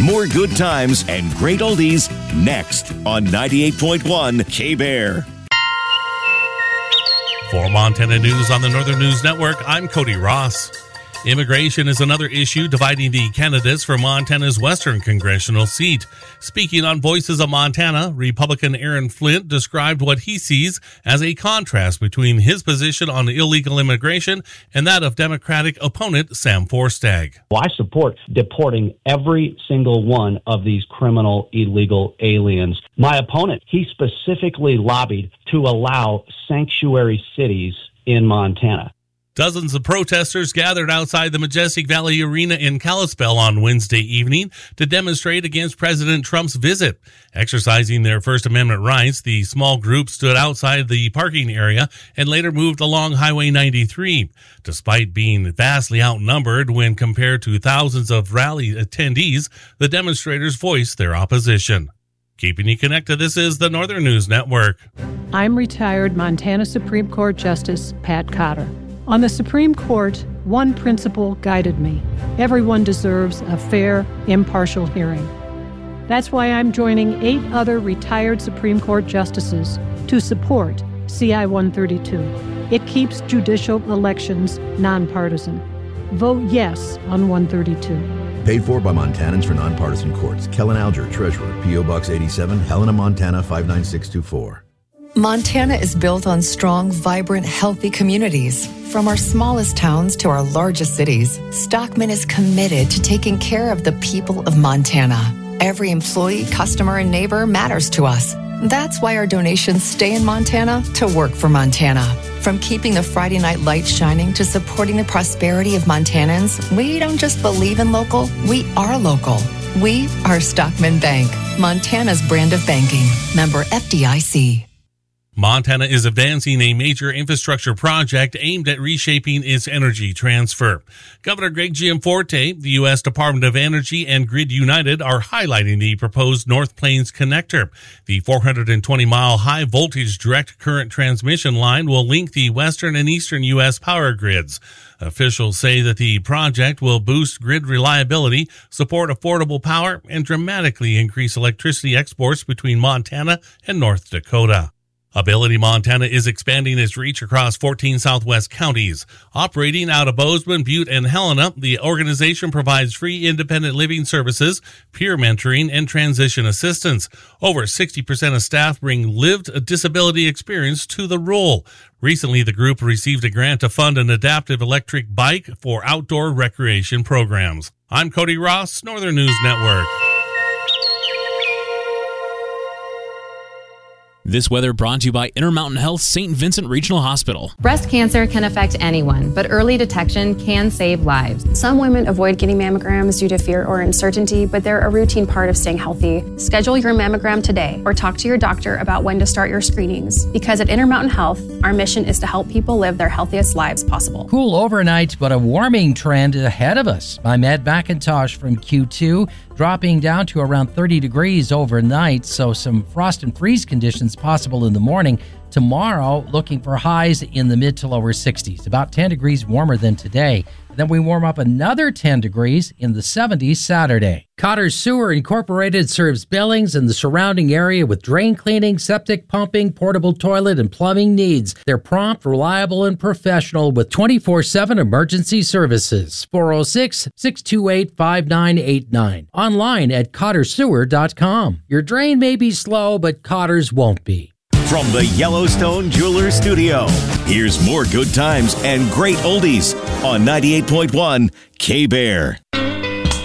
more good times and great oldies next on 98.1 K-Bear. For Montana News on the Northern News Network, I'm Cody Ross. Immigration is another issue dividing the candidates for Montana's Western congressional seat. Speaking on Voices of Montana, Republican Aaron Flint described what he sees as a contrast between his position on illegal immigration and that of Democratic opponent Sam Forstag. Well, I support deporting every single one of these criminal illegal aliens. My opponent, he specifically lobbied to allow sanctuary cities in Montana. Dozens of protesters gathered outside the Majestic Valley Arena in Kalispell on Wednesday evening to demonstrate against President Trump's visit. Exercising their First Amendment rights, the small group stood outside the parking area and later moved along Highway 93. Despite being vastly outnumbered when compared to thousands of rally attendees, the demonstrators voiced their opposition. Keeping you connected, this is the Northern News Network. I'm retired Montana Supreme Court Justice Pat Cotter. On the Supreme Court, one principle guided me. Everyone deserves a fair, impartial hearing. That's why I'm joining 8 other retired Supreme Court justices to support CI 132. It keeps judicial elections nonpartisan. Vote yes on 132. Paid for by Montanans for Nonpartisan Courts. Kellen Alger, Treasurer, P.O. Box 87, Helena, Montana 59624. Montana is built on strong, vibrant, healthy communities. From our smallest towns to our largest cities, Stockman is committed to taking care of the people of Montana. Every employee, customer, and neighbor matters to us. That's why our donations stay in Montana to work for Montana. From keeping the Friday night lights shining to supporting the prosperity of Montanans, we don't just believe in local, we are local. We are Stockman Bank, Montana's brand of banking. Member FDIC. Montana is advancing a major infrastructure project aimed at reshaping its energy transfer. Governor Greg Gianforte, the U.S. Department of Energy, and Grid United are highlighting the proposed North Plains Connector. The 420-mile high-voltage direct current transmission line will link the western and eastern U.S. power grids. Officials say that the project will boost grid reliability, support affordable power, and dramatically increase electricity exports between Montana and North Dakota. Ability Montana is expanding its reach across 14 southwest counties. Operating out of Bozeman, Butte, and Helena, the organization provides free independent living services, peer mentoring, and transition assistance. Over 60% of staff bring lived disability experience to the role. Recently, the group received a grant to fund an adaptive electric bike for outdoor recreation programs. I'm Cody Ross, Northern News Network. This weather brought to you by Intermountain Health St. Vincent Regional Hospital. Breast cancer can affect anyone, but early detection can save lives. Some women avoid getting mammograms due to fear or uncertainty, but they're a routine part of staying healthy. Schedule your mammogram today or talk to your doctor about when to start your screenings. Because at Intermountain Health, our mission is to help people live their healthiest lives possible. Cool overnight, but a warming trend ahead of us. I'm Ed McIntosh from Q2, dropping down to around 30 degrees overnight, so some frost and freeze conditions possible in the morning. Tomorrow, looking for highs in the mid to lower 60s, about 10 degrees warmer than today. Then we warm up another 10 degrees in the 70s Saturday. Cotter Sewer Incorporated serves Billings and the surrounding area with drain cleaning, septic pumping, portable toilet, and plumbing needs. They're prompt, reliable, and professional with 24/7 emergency services. 406-628-5989. Online at cottersewer.com. Your drain may be slow, but Cotter's won't be. From the Yellowstone Jeweler Studio, here's more good times and great oldies on 98.1 K-Bear.